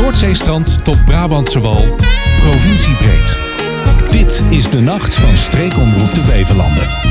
Noordzeestrand tot Brabantse Wal, provinciebreed. Dit is de nacht van Streekomroep de Beverlanden.